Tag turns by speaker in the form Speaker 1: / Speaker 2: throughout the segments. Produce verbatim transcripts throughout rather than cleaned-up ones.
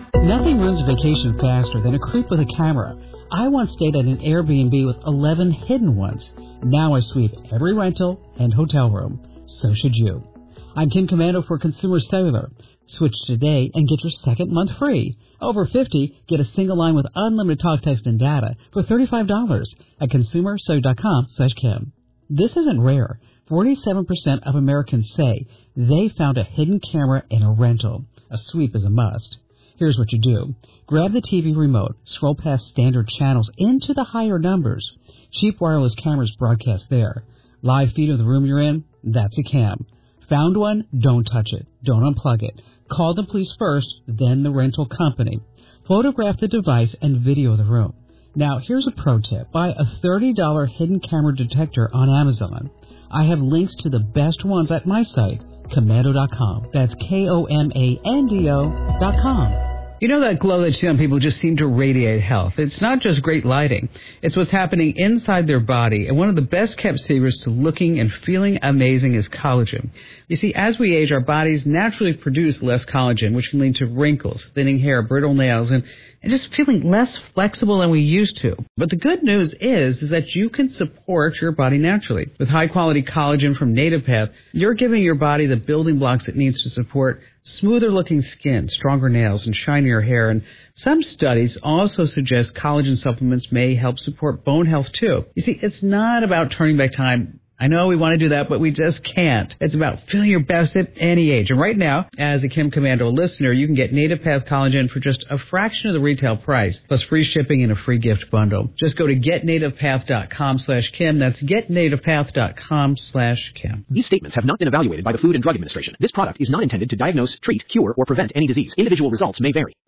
Speaker 1: Nothing ruins a vacation faster than a creep with a camera. I once stayed at an Airbnb with eleven hidden ones. Now I sweep every rental and hotel room. So should you. I'm Kim Commando for Consumer Cellular. Switch today and get your second month free. Over fifty, get a single line with unlimited talk, text, and data for thirty-five dollars at consumer cellular dot com slash Kim. This isn't rare. forty-seven percent of Americans say they found a hidden camera in a rental. A sweep is a must. Here's what you do. Grab the T V remote, scroll past standard channels into the higher numbers. Cheap wireless cameras broadcast there. Live feed of the room you're in, that's a cam. Found one? Don't touch it. Don't unplug it. Call the police first, then the rental company. Photograph the device and video the room. Now, here's a pro tip. Buy a thirty dollars hidden camera detector on Amazon. I have links to the best ones at my site, Komando dot com. That's K O M A N D O dot com. You know that glow that you see on people just seem to radiate health. It's not just great lighting. It's what's happening inside their body. And one of the best kept secrets to looking and feeling amazing is collagen. You see, as we age, our bodies naturally produce less collagen, which can lead to wrinkles, thinning hair, brittle nails, and, and just feeling less flexible than we used to. But the good news is, is that you can support your body naturally. With high-quality collagen from NativePath, you're giving your body the building blocks it needs to support smoother-looking skin, stronger nails, and shinier hair. And some studies also suggest collagen supplements may help support bone health, too. You see, it's not about turning back time. I know we want to do that, but we just can't. It's about feeling your best at any age. And right now, as a Kim Commando listener, you can get NativePath Collagen for just a fraction of the retail price, plus free shipping and a free gift bundle. Just go to get native path dot com slash Kim. That's get native path dot com slash Kim.
Speaker 2: These statements have not been evaluated by the Food and Drug Administration. This product is not intended to diagnose, treat, cure, or prevent any disease. Individual results may vary.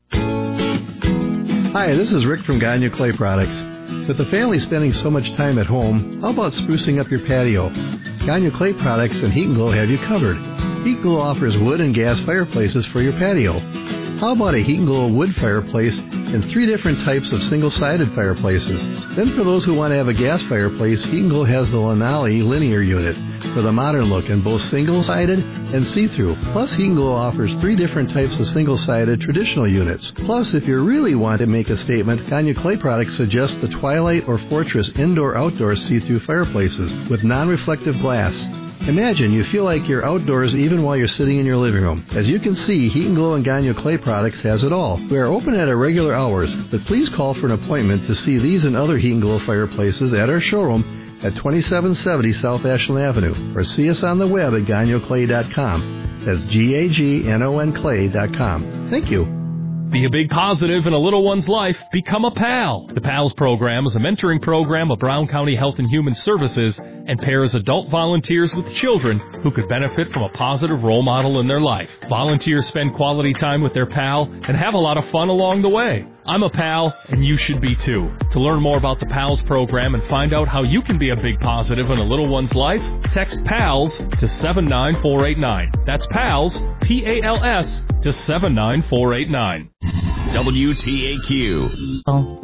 Speaker 3: Hi, this is Rick from Gagne Clay Products. With the family spending so much time at home, how about sprucing up your patio? Gagne Clay Products and Heat and Glow have you covered. Heat and Glow offers wood and gas fireplaces for your patio. How about a Heat and Glow wood fireplace and three different types of single-sided fireplaces? Then for those who want to have a gas fireplace, Heat and Glow has the Lanali linear unit with a modern look in both single-sided and see-through. Plus, Heat and Glow offers three different types of single-sided traditional units. Plus, if you really want to make a statement, Gagne Clay Products suggests the Twilight or Fortress indoor-outdoor see-through fireplaces with non-reflective glass. Imagine you feel like you're outdoors even while you're sitting in your living room. As you can see, Heat and Glow and Gagne Clay Products has it all. We are open at our regular hours, but please call for an appointment to see these and other Heat and Glow fireplaces at our showroom at twenty-seven seventy South Ashland Avenue, or see us on the web at gagne clay dot com. That's G A G N O N clay dot com. Thank you.
Speaker 4: Be a big positive in a little one's life. Become a PAL. The PALS program is a mentoring program of Brown County Health and Human Services and pairs adult volunteers with children who could benefit from a positive role model in their life. Volunteers spend quality time with their PAL and have a lot of fun along the way. I'm a PAL, and you should be too. To learn more about the PALS program and find out how you can be a big positive in a little one's life, text PALS to seven nine four eight nine. That's PALS, P A L S, to seven nine four eight nine.
Speaker 5: W T A Q.
Speaker 1: Oh.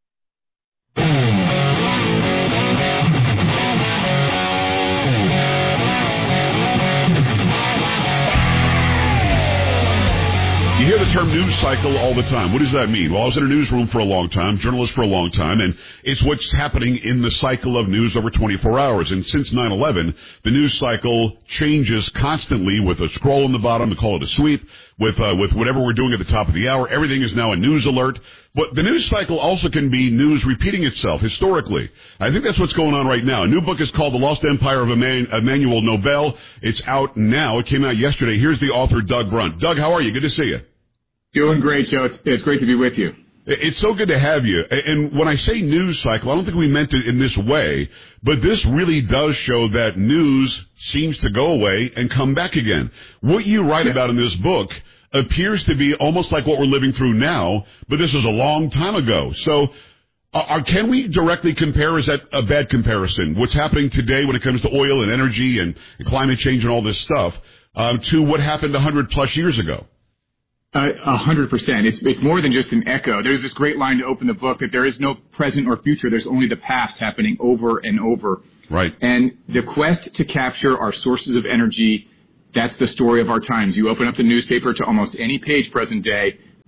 Speaker 6: You hear the term news cycle all the time. What does that mean? Well, I was in a newsroom for a long time, journalist for a long time, and it's what's happening in the cycle of news over twenty-four hours. And since nine eleven, the news cycle changes constantly with a scroll in the bottom to call it a sweep, with uh, with whatever we're doing at the top of the hour. Everything is now a news alert. But the news cycle also can be news repeating itself historically. I think that's what's going on right now. A new book is called The Lost Empire of Eman- Emmanuel Nobel. It's out now. It came out yesterday. Here's the author, Doug Brunt. Doug, how are you? Good to see you.
Speaker 7: Doing great, Joe. It's, it's great to be with you.
Speaker 6: It's so good to have you. And when I say news cycle, I don't think we meant it in this way, but this really does show that news seems to go away and come back again. What you write about in this book appears to be almost like what we're living through now, but this was a long time ago. So uh, can we directly compare? Is that a bad comparison? What's happening today when it comes to oil and energy and climate change and all this stuff uh, to what happened one hundred plus years ago?
Speaker 7: A hundred percent. It's it's more than just an echo. There's this great line to open the book that there is no present or future. There's only the past happening over and over.
Speaker 6: Right.
Speaker 7: And the quest to capture our sources of energy, that's the story of our times. You open up the newspaper to almost any page present day,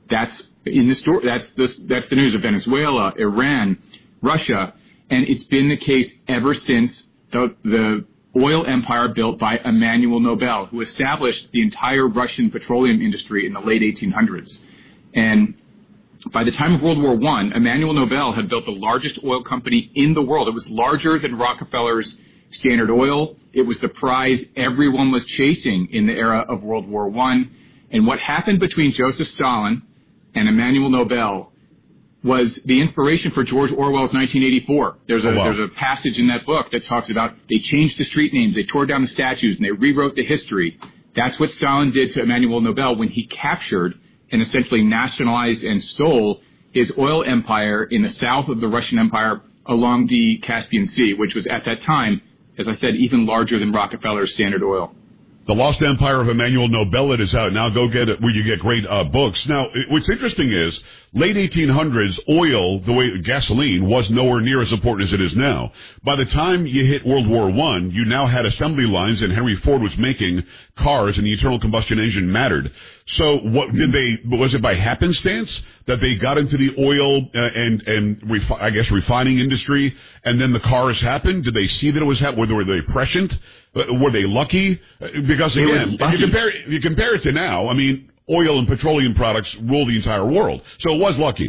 Speaker 7: That's in the story. That's the, that's the news of Venezuela, Iran, Russia. And it's been the case ever since the, the oil empire built by Emmanuel Nobel, who established the entire Russian petroleum industry in the late eighteen hundreds. And by the time of World War One, Emmanuel Nobel had built the largest oil company in the world. It was larger than Rockefeller's Standard Oil. It was the prize everyone was chasing in the era of World War One. And what happened between Joseph Stalin and Emmanuel Nobel was the inspiration for George Orwell's nineteen eighty-four. There's a, oh, wow. there's a passage in that book that talks about they changed the street names, they tore down the statues, and they rewrote the history. That's what Stalin did to Emmanuel Nobel when he captured and essentially nationalized and stole his oil empire in the south of the Russian Empire along the Caspian Sea, which was at that time, as I said, even larger than Rockefeller's Standard Oil.
Speaker 6: The Lost Empire of Emmanuel Nobel, it is out now. Go get it where you get great uh, books. Now, it, what's interesting is late eighteen hundreds, oil, the way gasoline, was nowhere near as important as it is now. By the time you hit World War One, you now had assembly lines, and Henry Ford was making cars, and the internal combustion engine mattered. So, what did they? Was it by happenstance that they got into the oil uh, and and refi- I guess refining industry, and then the cars happened? Did they see that it was happening? Were they prescient? Uh, were they lucky? Uh, because again, if you compare if you compare it to now, I mean, oil and petroleum products rule the entire world. So it was lucky.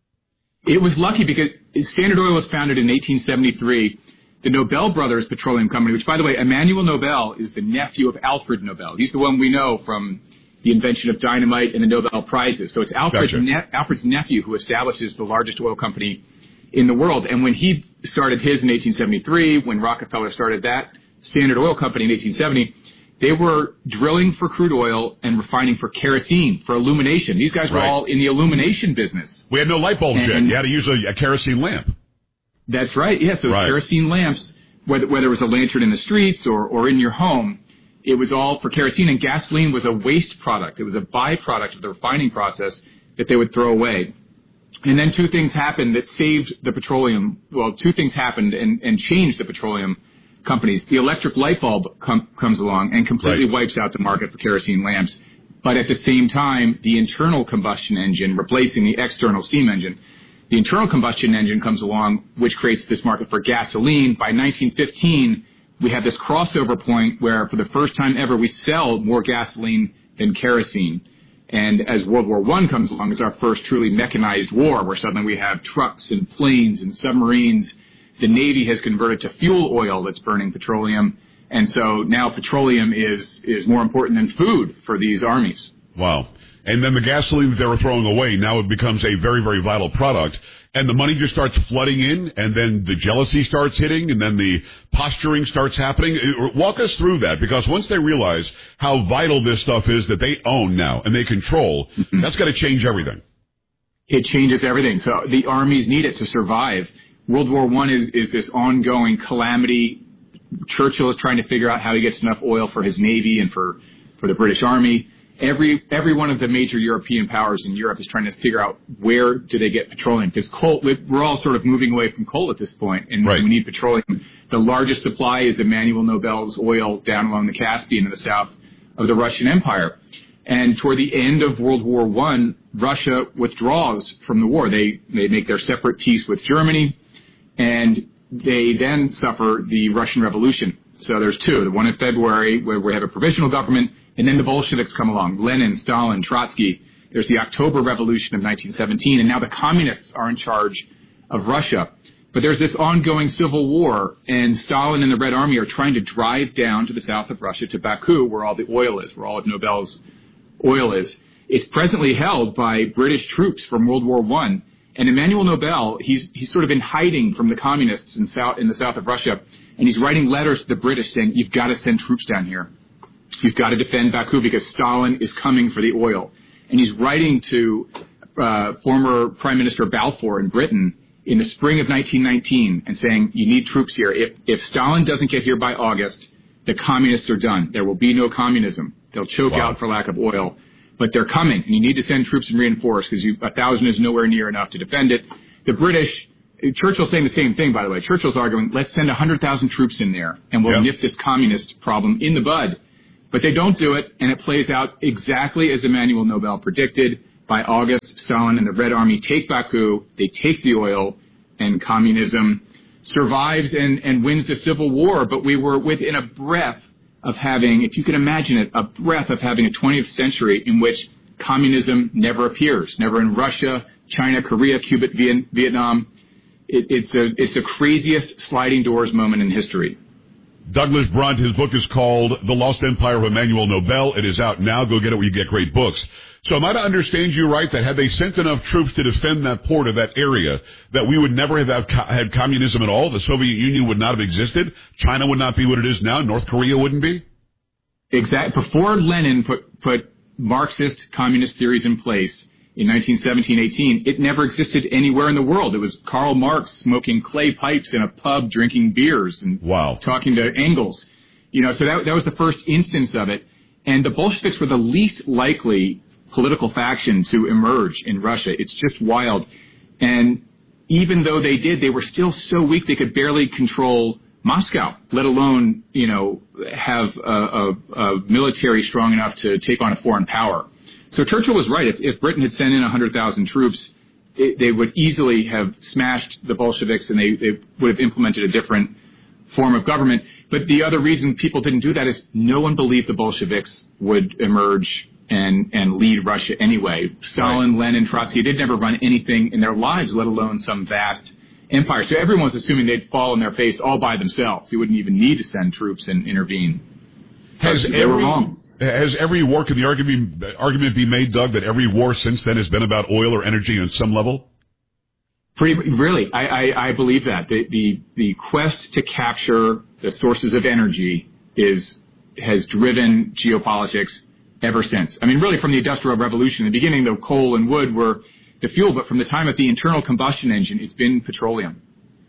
Speaker 7: It was lucky because Standard Oil was founded in eighteen seventy-three. The Nobel Brothers Petroleum Company, which, by the way, Emmanuel Nobel is the nephew of Alfred Nobel. He's the one we know from the invention of dynamite and the Nobel Prizes. So it's Alfred's,
Speaker 6: gotcha.
Speaker 7: ne- Alfred's nephew who establishes the largest oil company in the world. And when he started his in eighteen seventy-three, when Rockefeller started that Standard Oil Company in eighteen seventy, they were drilling for crude oil and refining for kerosene, for illumination. These guys were
Speaker 6: right.
Speaker 7: all in the illumination business.
Speaker 6: We had no light bulbs yet. You had to use a, a kerosene lamp.
Speaker 7: That's right. Yes, those
Speaker 6: right.
Speaker 7: kerosene lamps, whether, whether it was a lantern in the streets or, or in your home, it was all for kerosene, and gasoline was a waste product. It was a byproduct of the refining process that they would throw away. And then two things happened that saved the petroleum. Well, two things happened and, and changed the petroleum companies. The electric light bulb com- comes along and completely
Speaker 6: right.
Speaker 7: wipes out the market for kerosene lamps. But at the same time, the internal combustion engine, replacing the external steam engine, the internal combustion engine comes along, which creates this market for gasoline. By nineteen fifteen, we have this crossover point where, for the first time ever, we sell more gasoline than kerosene. And as World War One comes along, it's our first truly mechanized war, where suddenly we have trucks and planes and submarines. The Navy has converted to fuel oil that's burning petroleum. And so now petroleum is, is more important than food for these armies.
Speaker 6: Wow. And then the gasoline that they were throwing away, now it becomes a very, very vital product. And the money just starts flooding in, and then the jealousy starts hitting, and then the posturing starts happening. Walk us through that, because once they realize how vital this stuff is that they own now and they control, mm-hmm. that's got to change everything.
Speaker 7: It changes everything. So the armies need it to survive. World War One is, is this ongoing calamity. Churchill is trying to figure out how he gets enough oil for his Navy and for, for the British Army. Every every one of the major European powers in Europe is trying to figure out where do they get petroleum, because coal, we're all sort of moving away from coal at this point, and
Speaker 6: right.
Speaker 7: we need petroleum. The largest supply is Emmanuel Nobel's oil down along the Caspian in the south of the Russian Empire. And toward the end of World War One, Russia withdraws from the war. They they make their separate peace with Germany, and they then suffer the Russian Revolution. So there's two, the one in February where we have a provisional government, and then the Bolsheviks come along, Lenin, Stalin, Trotsky. There's the October Revolution of nineteen seventeen, and now the communists are in charge of Russia. But there's this ongoing civil war, and Stalin and the Red Army are trying to drive down to the south of Russia, to Baku, where all the oil is, where all of Nobel's oil is. It's presently held by British troops from World War One. And Emmanuel Nobel, he's he's sort of in hiding from the communists in south in the south of Russia, and he's writing letters to the British saying, "You've got to send troops down here. You've got to defend Baku because Stalin is coming for the oil." And he's writing to uh, former Prime Minister Balfour in Britain in the spring of nineteen nineteen and saying, "You need troops here. If if Stalin doesn't get here by August, the communists are done. There will be no communism. They'll choke
Speaker 6: wow.
Speaker 7: out for lack of oil." But they're coming, and you need to send troops and reinforce, because a thousand is nowhere near enough to defend it. The British, Churchill's saying the same thing, by the way. Churchill's arguing, let's send one hundred thousand troops in there, and we'll
Speaker 6: yep.
Speaker 7: nip this communist problem in the bud. But they don't do it, and it plays out exactly as Emmanuel Nobel predicted. by August, Stalin and the Red Army take Baku, they take the oil, and communism survives and, and wins the Civil War. But we were within a breath of having, if you can imagine it, a breath of having a twentieth century in which communism never appears, never in Russia, China, Korea, Cuba, Vietnam. It, it's, a, it's the craziest sliding doors moment in history.
Speaker 6: Douglas Brunt, his book is called The Lost Empire of Emmanuel Nobel. It is out now. Go get it where you get great books. So am I to understand you right that had they sent enough troops to defend that port or that area, that we would never have had communism at all? The Soviet Union would not have existed? China would not be what it is now? North Korea wouldn't be?
Speaker 7: Exactly. Before Lenin put, put Marxist communist theories in place in nineteen seventeen eighteen, it never existed anywhere in the world. It was Karl Marx smoking clay pipes in a pub, drinking beers and
Speaker 6: wow.
Speaker 7: talking to Engels. You know, so that, that was the first instance of it. And the Bolsheviks were the least likely political faction to emerge in Russia. It's just wild. And even though they did, they were still so weak they could barely control Moscow, let alone, you know, have a, a, a military strong enough to take on a foreign power. So Churchill was right. If, if Britain had sent in one hundred thousand troops, it, they would easily have smashed the Bolsheviks and they, they would have implemented a different form of government. But the other reason people didn't do that is no one believed the Bolsheviks would emerge and, and lead Russia anyway. Stalin, right. Lenin, Trotsky did never run anything in their lives, let alone some vast empire. So everyone was assuming they'd fall on their face all by themselves. They wouldn't even need to send troops and intervene.
Speaker 6: Has
Speaker 7: they
Speaker 6: every,
Speaker 7: were wrong.
Speaker 6: Has every war, can the argument, argument be made, Doug, that every war since then has been about oil or energy on some level?
Speaker 7: Pretty, really, I, I, I believe that. The, the, the quest to capture the sources of energy is has driven geopolitics ever since. I mean, really from the Industrial Revolution. In the beginning, the coal and wood were the fuel, but from the time of the internal combustion engine, it's been petroleum.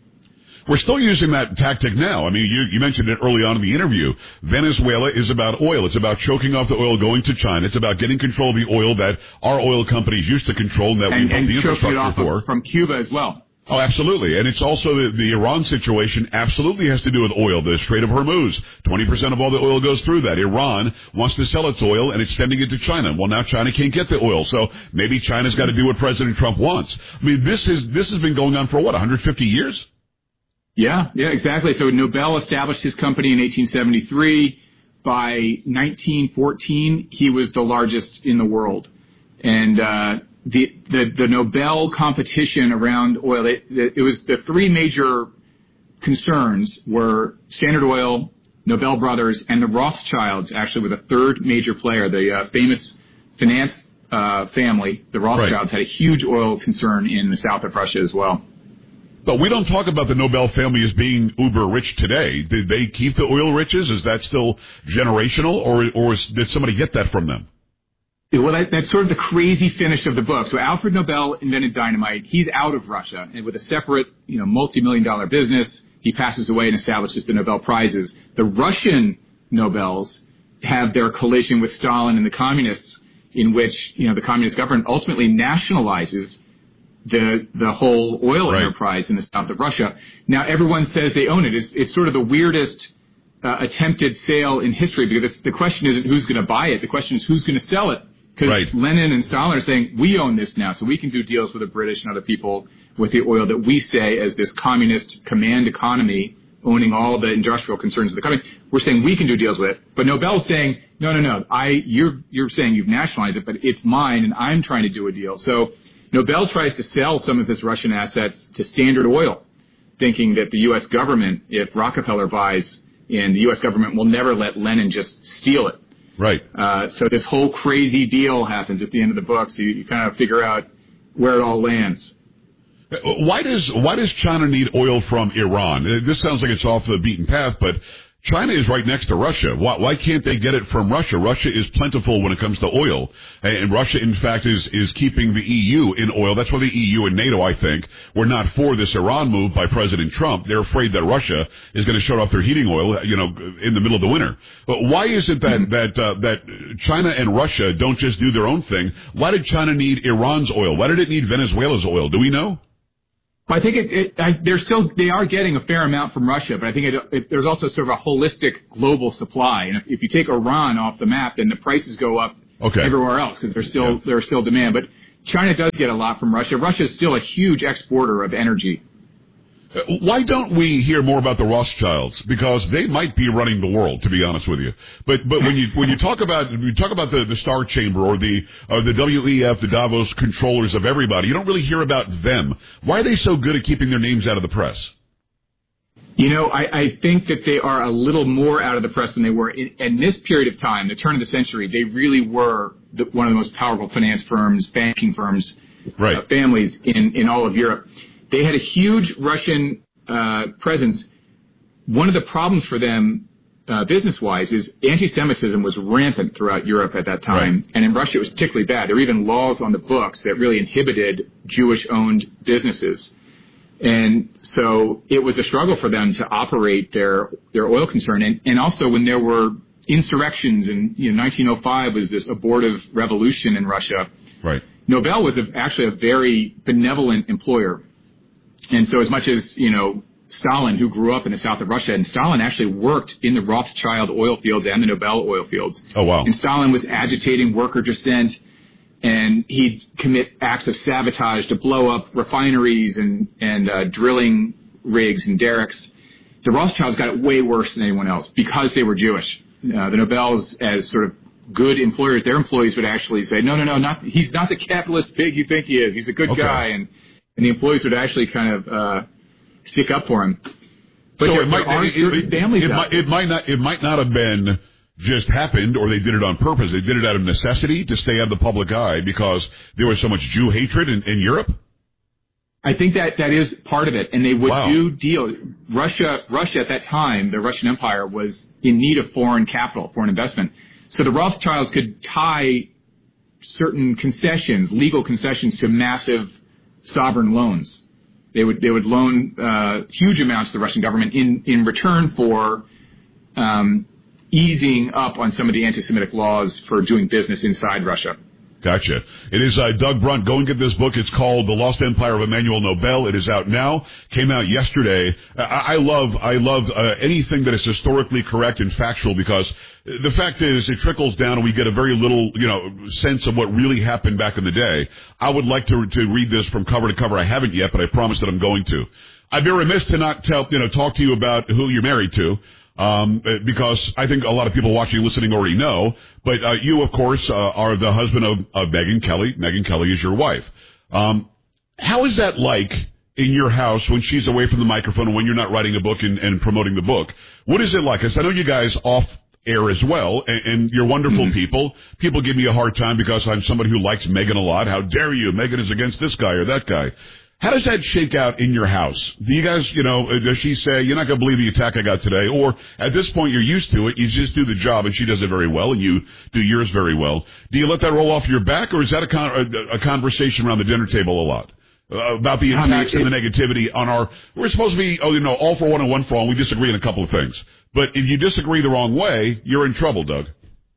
Speaker 6: We're still using that tactic now. I mean, you, you mentioned it early on in the interview. Venezuela is about oil. It's about choking off the oil going to China. It's about getting control of the oil that our oil companies used to control and that
Speaker 7: and,
Speaker 6: we built the infrastructure
Speaker 7: off
Speaker 6: for.
Speaker 7: Of, from Cuba as well.
Speaker 6: Oh, absolutely. And it's also the, the Iran situation absolutely has to do with oil. The Strait of Hormuz, twenty percent of all the oil goes through that. Iran wants to sell its oil and it's sending it to China. Well, now China can't get the oil. So maybe China's got to do what President Trump wants. I mean, this is, this has been going on for what, one hundred fifty years?
Speaker 7: Yeah, yeah, exactly. So Nobel established his company in eighteen seventy-three. By nineteen fourteen, he was the largest in the world. And, uh, The, the the Nobel competition around oil, it, it was the three major concerns were Standard Oil, Nobel Brothers, and the Rothschilds, actually, with a third major player. The uh, famous finance uh, family, the Rothschilds, right. had a huge oil concern in the south of Russia as well.
Speaker 6: But we don't talk about the Nobel family as being uber rich today. Did they keep the oil riches? Is that still generational, or or is, did somebody get that from them?
Speaker 7: Well, that, that's sort of the crazy finish of the book. So Alfred Nobel invented dynamite. He's out of Russia, and with a separate, you know, multi-million dollar business, he passes away and establishes the Nobel Prizes. The Russian Nobels have their collision with Stalin and the communists, in which, you know, the communist government ultimately nationalizes the the whole oil right. enterprise in the south of Russia. Now, everyone says they own it. It's, it's sort of the weirdest uh, attempted sale in history, because the question isn't who's going to buy it. The question is who's going to sell it. Because right. Lenin and Stalin are saying, we own this now, so we can do deals with the British and other people with the oil that we say as this communist command economy owning all the industrial concerns of the country. We're saying we can do deals with it. But Nobel's saying, no, no, no, I, you're, you're saying you've nationalized it, but it's mine, and I'm trying to do a deal. So Nobel tries to sell some of his Russian assets to Standard Oil, thinking that the U S government, if Rockefeller buys in, the U S government will never let Lenin just steal it.
Speaker 6: Right.
Speaker 7: Uh, so this whole crazy deal happens at the end of the book, so you, you kind of figure out where it all lands.
Speaker 6: Why does why does China need oil from Iran? This sounds like it's off the beaten path, but China is right next to Russia. Why, why can't they get it from Russia? Russia is plentiful when it comes to oil. And Russia, in fact, is, is keeping the E U in oil. That's why the E U and NATO, I think, were not for this Iran move by President Trump. They're afraid that Russia is going to shut off their heating oil, you know, in the middle of the winter. But why is it that, that, uh, that China and Russia don't just do their own thing? Why did China need Iran's oil? Why did it need Venezuela's oil? Do we know?
Speaker 7: I think it, it, I, they're still they are getting a fair amount from Russia, but I think it, it, there's also sort of a holistic global supply. And if, if you take Iran off the map, then the prices go up
Speaker 6: okay.
Speaker 7: everywhere else because there's still
Speaker 6: yeah.
Speaker 7: there's still demand. But China does get a lot from Russia. Russia is still a huge exporter of energy.
Speaker 6: Why don't we hear more about the Rothschilds? Because they might be running the world, to be honest with you. But but when you when you talk about when you talk about the, the Star Chamber or the or the W E F, the Davos controllers of everybody, you don't really hear about them. Why are they so good at keeping their names out of the press?
Speaker 7: You know, I, I think that they are a little more out of the press than they were in, in this period of time, the turn of the century. They really were the, one of the most powerful finance firms, banking firms,
Speaker 6: right.
Speaker 7: uh, families in, in all of Europe. They had a huge Russian uh, presence. One of the problems for them, uh, business-wise, is anti-Semitism was rampant throughout Europe at that time,
Speaker 6: right.
Speaker 7: and in Russia it was particularly bad. There were even laws on the books that really inhibited Jewish-owned businesses. And so it was a struggle for them to operate their, their oil concern. And, and also when there were insurrections in you know, nineteen oh five was this abortive revolution in Russia.
Speaker 6: Right.
Speaker 7: Nobel was a, actually a very benevolent employer. And so as much as, you know, Stalin, who grew up in the south of Russia, and Stalin actually worked in the Rothschild oil fields and the Nobel oil fields.
Speaker 6: Oh, wow.
Speaker 7: And Stalin was agitating worker dissent, and he'd commit acts of sabotage to blow up refineries and, and uh, drilling rigs and derricks. The Rothschilds got it way worse than anyone else because they were Jewish. Uh, the Nobels, as sort of good employers, their employees would actually say, no, no, no, not he's not the capitalist pig you think he is. He's a good
Speaker 6: okay.
Speaker 7: guy. And And the employees would actually kind of uh, stick up for him. But
Speaker 6: so
Speaker 7: there,
Speaker 6: it might,
Speaker 7: there are
Speaker 6: it,
Speaker 7: certain
Speaker 6: it,
Speaker 7: families
Speaker 6: it,
Speaker 7: out
Speaker 6: might,
Speaker 7: there.
Speaker 6: it might not. It might not have been just happened, or they did it on purpose. They did it out of necessity to stay out of the public eye because there was so much Jew hatred in, in Europe.
Speaker 7: I think that that is part of it, and they would
Speaker 6: wow.
Speaker 7: do deals. Russia, Russia at that time, the Russian Empire was in need of foreign capital, foreign investment. So the Rothschilds could tie certain concessions, legal concessions, to massive sovereign loans. They would they would loan uh, huge amounts to the Russian government in, in return for um, easing up on some of the anti-Semitic laws for doing business inside Russia.
Speaker 6: Gotcha. It is uh, Doug Brunt. Go and get this book. It's called The Lost Empire of Emmanuel Nobel. It is out now. Came out yesterday. I, I love I love uh, anything that is historically correct and factual, because the fact is it trickles down and we get a very little, you know, sense of what really happened back in the day. I would like to to read this from cover to cover. I haven't yet, but I promise that I'm going to. I'd be remiss to not tell you know talk to you about who you're married to. Um, because I think a lot of people watching and listening already know, but uh, you, of course, uh, are the husband of, of Megyn Kelly. Megyn Kelly is your wife. Um, how is that like in your house when she's away from the microphone and when you're not writing a book and, and promoting the book? What is it like? Because I know you guys off air as well, and, and you're wonderful mm-hmm. people. People give me a hard time because I'm somebody who likes Megyn a lot. How dare you? Megyn is against this guy or that guy. How does that shake out in your house? Do you guys, you know, does she say, you're not going to believe the attack I got today? Or at this point, you're used to it. You just do the job, and she does it very well, and you do yours very well. Do you let that roll off your back, or is that a, con- a, a conversation around the dinner table a lot? Uh, about the attacks and the negativity on our, we're supposed to be, oh, you know, all for one and one for all, and we disagree on a couple of things. But if you disagree the wrong way, you're in trouble, Doug.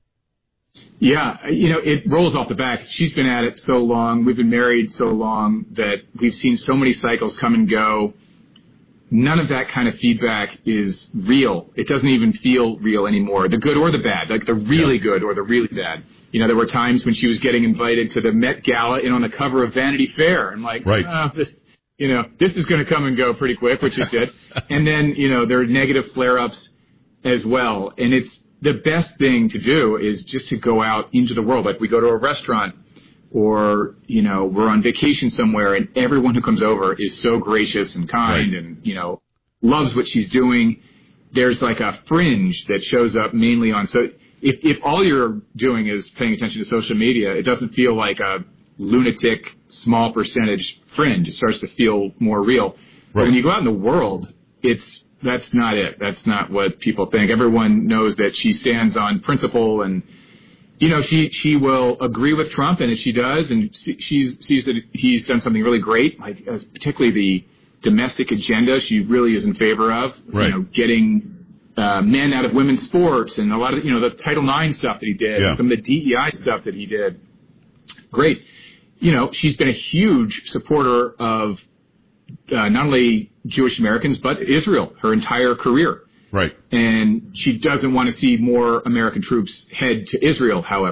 Speaker 7: Yeah, you know, it rolls off the back. She's been at it so long. We've been married so long that we've seen so many cycles come and go. None of that kind of feedback is real. It doesn't even feel real anymore, the good or the bad, like the really yeah. good or the really bad. You know, there were times when she was getting invited to the Met Gala and on the cover of Vanity Fair. And like,
Speaker 6: right.
Speaker 7: oh, this, you know, this is going to come and go pretty quick, which it did. And then, you know, there are negative flare-ups as well. And it's, the best thing to do is just to go out into the world. Like we go to a restaurant or, you know, we're on vacation somewhere and everyone who comes over is so gracious and kind right. and, you know, loves what she's doing. There's like a fringe that shows up mainly on, so if, if all you're doing is paying attention to social media, it doesn't feel like a lunatic small percentage fringe. It starts to feel more real. Right. But when you go out in the world, it's, That's not it. That's not what people think. Everyone knows that she stands on principle, and you know she she will agree with Trump, and if she does, and she sees that he's done something really great, like as particularly the domestic agenda, she really is in favor of.
Speaker 6: Right.
Speaker 7: You know, getting uh, men out of women's sports, and a lot of you know the Title nine stuff that he did,
Speaker 6: yeah.
Speaker 7: and some of the D E I stuff that he did. Great. You know, she's been a huge supporter of uh, not only Jewish Americans, but Israel, her entire career.
Speaker 6: Right.
Speaker 7: And she doesn't want to see more American troops head to Israel, however.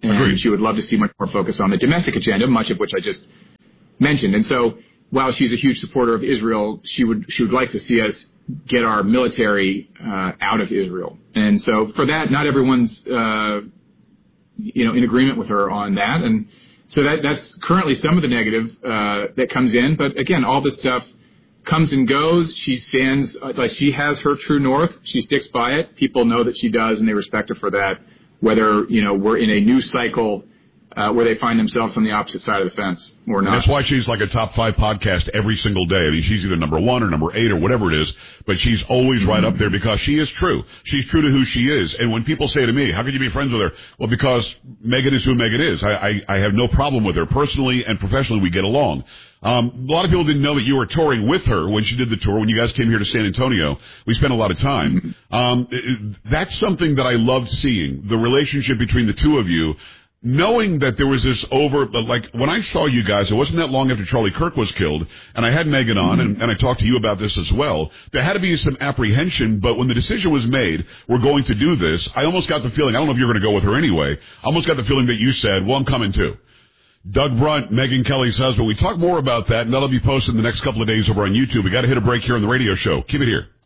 Speaker 7: And
Speaker 6: Agreed.
Speaker 7: she would love to see much more focus on the domestic agenda, much of which I just mentioned. And so while she's a huge supporter of Israel, she would she would like to see us get our military uh, out of Israel. And so for that, not everyone's uh, you know in agreement with her on that. And so that that's currently some of the negative uh, that comes in. But again, all this stuff comes and goes. She stands like she has her true north. She sticks by it. People know that she does, and they respect her for that. Whether you know we're in a news cycle uh, where they find themselves on the opposite side of the fence or not.
Speaker 6: That's why she's like a top five podcast every single day. I mean, she's either number one or number eight or whatever it is, but she's always right up there because she is true. She's true to who she is. And when people say to me, how could you be friends with her? Well, because Megan is who Megan is. I, I, I have no problem with her. Personally and professionally, we get along. Um, a lot of people didn't know that you were touring with her when she did the tour. When you guys came here to San Antonio, we spent a lot of time. Um, it, that's something that I loved seeing, the relationship between the two of you. Knowing that there was this over, like, when I saw you guys, it wasn't that long after Charlie Kirk was killed, and I had Megan on, and, and I talked to you about this as well. There had to be some apprehension, but when the decision was made, we're going to do this, I almost got the feeling, I don't know if you're going to go with her anyway, I almost got the feeling that you said, well, I'm coming too. Doug Brunt, Megyn Kelly's husband. We talk more about that, and that'll be posted in the next couple of days over on YouTube. We got to hit a break here on the radio show. Keep it here.